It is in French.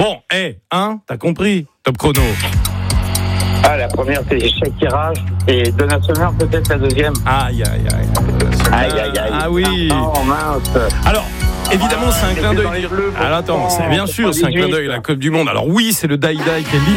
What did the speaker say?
Bon, t'as compris. Top chrono. Ah, la première, c'est Shakira et Donna Summer, peut-être la deuxième. Aïe. Ah oui. Oh, mince. Alors, évidemment, c'est un clin d'œil. Alors attends, c'est bien sûr, c'est un clin d'œil, la Coupe du Monde. Alors oui, c'est le Die Die qui est